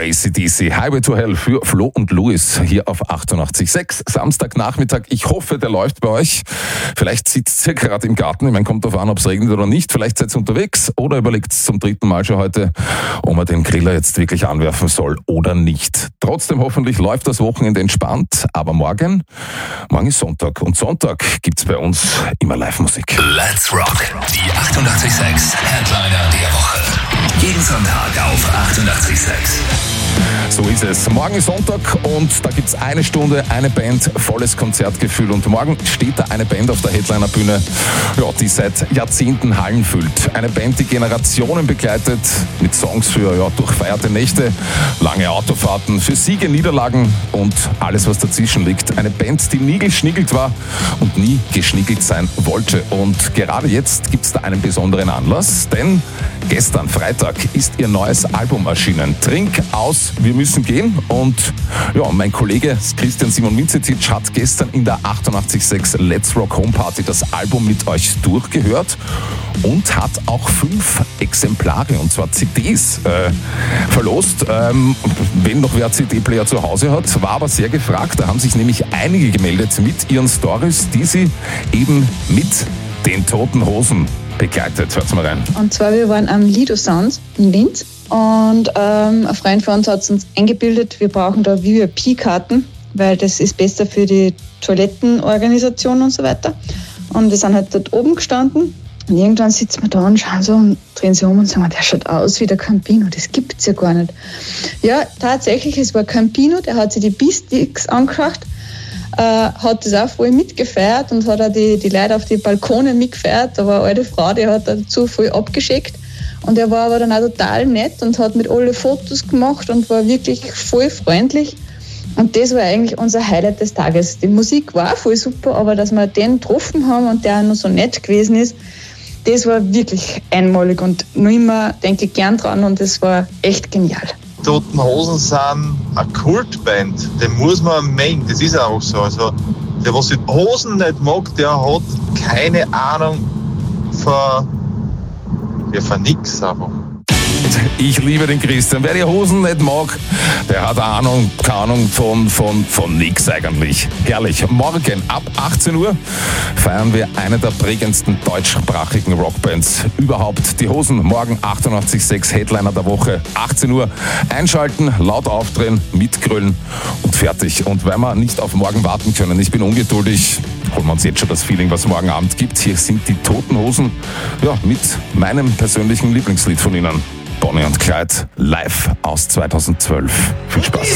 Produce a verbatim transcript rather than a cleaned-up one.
A C D C, Highway to Hell für Flo und Louis hier auf achtundachtzig Komma sechs. Samstagnachmittag, ich hoffe, der läuft bei euch. Vielleicht sitzt ihr gerade im Garten, ich meine, kommt darauf an, ob es regnet oder nicht. Vielleicht seid ihr unterwegs oder überlegt zum dritten Mal schon heute, ob man den Griller jetzt wirklich anwerfen soll oder nicht. Trotzdem hoffentlich läuft das Wochenende entspannt, aber morgen, morgen ist Sonntag und Sonntag gibt's bei uns immer Live-Musik. Let's Rock, die achtundachtzig Komma sechs Headliner der Woche. Jeden Sonntag auf achtundachtzig Komma sechs. So ist es. Morgen ist Sonntag und da gibt's eine Stunde, eine Band, volles Konzertgefühl. Und morgen steht da eine Band auf der Headlinerbühne, ja, die seit Jahrzehnten Hallen füllt. Eine Band, die Generationen begleitet mit Songs für ja, durchfeierte Nächte, lange Autofahrten, für Siege, Niederlagen und alles, was dazwischen liegt. Eine Band, die nie geschniggelt war und nie geschniggelt sein wollte. Und gerade jetzt gibt's da einen besonderen Anlass, denn gestern, Freitag, ist ihr neues Album erschienen. Trink aus, wir müssen gehen. Und ja, mein Kollege Christian Simon Mincetic hat gestern in der achtundachtzig Komma sechs Let's Rock Home Party das Album mit euch durchgehört und hat auch fünf Exemplare, und zwar C Ds, äh, verlost. Ähm, wenn noch wer C D-Player zu Hause hat, war aber sehr gefragt. Da haben sich nämlich einige gemeldet mit ihren Stories, die sie eben mit den Toten Hosen begleitet. Hört's mal rein. Und zwar, wir waren am Lido Sounds in Linz und ähm, ein Freund von uns hat uns eingebildet, wir brauchen da V I P-Karten, weil das ist besser für die Toilettenorganisation und so weiter. Und wir sind halt dort oben gestanden und irgendwann sitzen wir da und schauen so und drehen sie um und sagen, der schaut aus wie der Campino, das gibt's ja gar nicht. Ja, tatsächlich, es war Campino, der hat sich die Beasticks angeschaut, äh, hat das auch voll mitgefeiert und hat auch die, die Leute auf die Balkone mitgefeiert. Da war eine alte Frau, die hat dazu voll abgeschickt. Und er war aber dann auch total nett und hat mit alle Fotos gemacht und war wirklich voll freundlich. Und das war eigentlich unser Highlight des Tages. Die Musik war voll super, aber dass wir den getroffen haben und der auch noch so nett gewesen ist, das war wirklich einmalig und noch immer denke ich gern dran und das war echt genial. Toten Hosen sind eine Kultband, den muss man mengen, das ist auch so. Also, der, was die Hosen nicht mag, der hat keine Ahnung von, ja, von nix einfach. Ich liebe den Christian. Wer die Hosen nicht mag, der hat Ahnung, keine Ahnung von, von, von nix eigentlich. Herrlich. Morgen ab achtzehn Uhr feiern wir eine der prägendsten deutschsprachigen Rockbands überhaupt. Die Hosen, morgen achtundachtzig Komma sechs Headliner der Woche, achtzehn Uhr. Einschalten, laut aufdrehen, mitgrölen und fertig. Und weil wir nicht auf morgen warten können, ich bin ungeduldig, holen wir uns jetzt schon das Feeling, was morgen Abend gibt. Hier sind die Toten Hosen, ja, mit meinem persönlichen Lieblingslied von ihnen. Bonnie und Clyde, live aus zweitausendzwölf. Viel Spaß.